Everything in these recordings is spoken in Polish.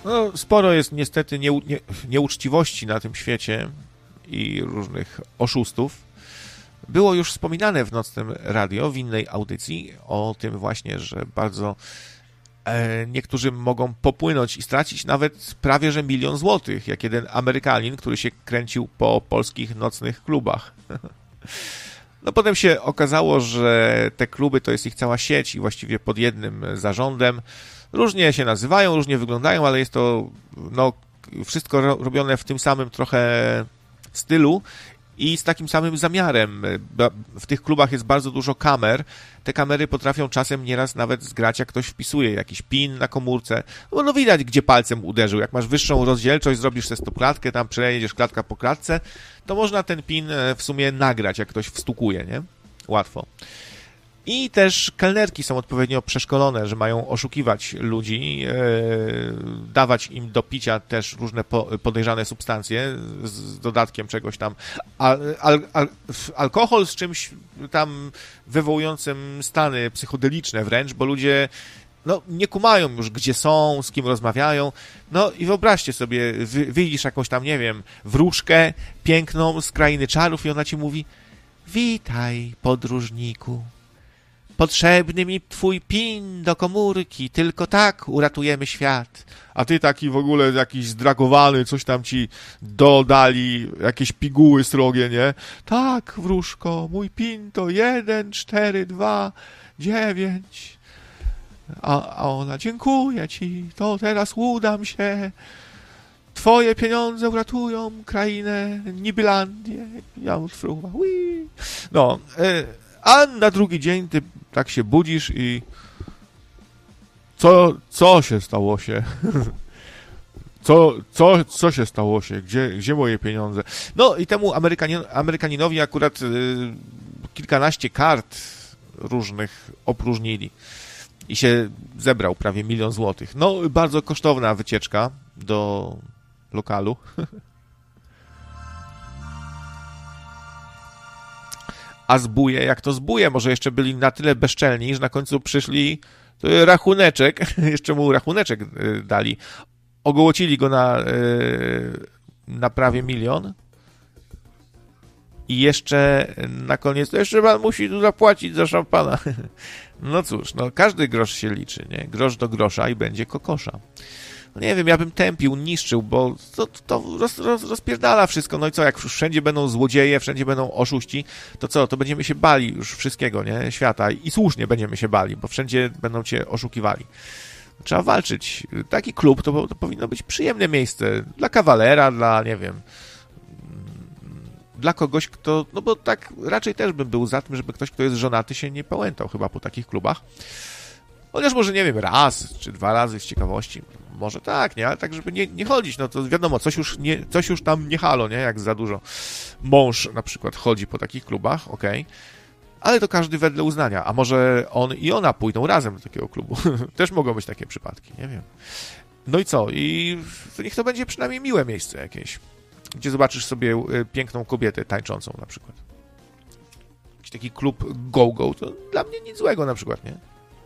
No, sporo jest niestety nieuczciwości na tym świecie i różnych oszustów. Było już wspominane w Nocnym Radio, w innej audycji, o tym właśnie, że bardzo niektórzy mogą popłynąć i stracić nawet prawie że 1 000 000 złotych, jak jeden Amerykanin, który się kręcił po polskich nocnych klubach. No potem się okazało, że te kluby to jest ich cała sieć i właściwie pod jednym zarządem. Różnie się nazywają, różnie wyglądają, ale jest to no, wszystko robione w tym samym trochę stylu i z takim samym zamiarem. W tych klubach jest bardzo dużo kamer. Te kamery potrafią czasem nieraz nawet zgrać, jak ktoś wpisuje jakiś pin na komórce. No widać, gdzie palcem uderzył. Jak masz wyższą rozdzielczość, zrobisz sobie stopklatkę, tam przejedziesz klatka po klatce, to można ten pin w sumie nagrać, jak ktoś wstukuje, nie? Łatwo. I też kelnerki są odpowiednio przeszkolone, że mają oszukiwać ludzi, dawać im do picia też różne podejrzane substancje z dodatkiem czegoś tam. Alkohol z czymś tam wywołującym stany psychodeliczne wręcz, bo ludzie no, nie kumają już, gdzie są, z kim rozmawiają. No i wyobraźcie sobie, widzisz jakąś tam, nie wiem, wróżkę piękną z krainy czarów i ona ci mówi: witaj, podróżniku. Potrzebny mi twój pin do komórki, tylko tak uratujemy świat. A ty taki w ogóle jakiś zdragowany, coś tam ci dodali, jakieś piguły srogie, nie? Tak, wróżko, mój pin to 1, 4, 2, 9. A ona: dziękuję ci, to teraz udam się. Twoje pieniądze uratują krainę Nibylandię. Ja odfruwa. No, a na drugi dzień ty tak się budzisz i co się stało się? Co się stało się? Gdzie moje pieniądze? No i temu Amerykaninowi akurat kilkanaście kart różnych opróżnili i się zebrał prawie 1 000 000 złotych. No, bardzo kosztowna wycieczka do lokalu. A zbóje, jak to zbóje? Może jeszcze byli na tyle bezczelni, że na końcu przyszli rachuneczek, jeszcze mu rachuneczek dali. Ogołocili go na prawie 1 000 000 i jeszcze na koniec to jeszcze pan musi tu zapłacić za szampana. No cóż, no każdy grosz się liczy, nie? Grosz do grosza i będzie kokosza. No nie wiem, ja bym tępił, niszczył, bo to rozpierdala wszystko. No i co, jak wszędzie będą złodzieje, wszędzie będą oszuści, to co, to będziemy się bali już wszystkiego, nie? Świata. I słusznie będziemy się bali, bo wszędzie będą cię oszukiwali. Trzeba walczyć. Taki klub to powinno być przyjemne miejsce dla kawalera, dla, nie wiem, dla kogoś, kto, no bo tak raczej też bym był za tym, żeby ktoś, kto jest żonaty, się nie pałętał chyba po takich klubach. Chociaż może, nie wiem, raz czy 2 razy z ciekawości. Może tak, nie? Ale tak, żeby nie chodzić, no to wiadomo, coś już tam nie halo, nie? Jak za dużo mąż na przykład chodzi po takich klubach, okej. Ale to każdy wedle uznania. A może on i ona pójdą razem do takiego klubu. Też mogą być takie przypadki, nie wiem. No i co? I niech to będzie przynajmniej miłe miejsce jakieś, gdzie zobaczysz sobie piękną kobietę tańczącą na przykład. Jakiś taki klub go-go, to dla mnie nic złego na przykład, nie?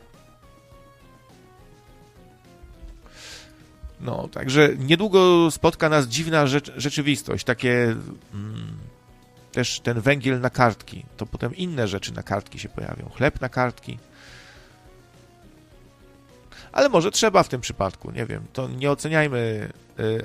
No, także niedługo spotka nas dziwna rzeczywistość, takie też ten węgiel na kartki, to potem inne rzeczy na kartki się pojawią, chleb na kartki. Ale może trzeba w tym przypadku, nie wiem, to nie oceniajmy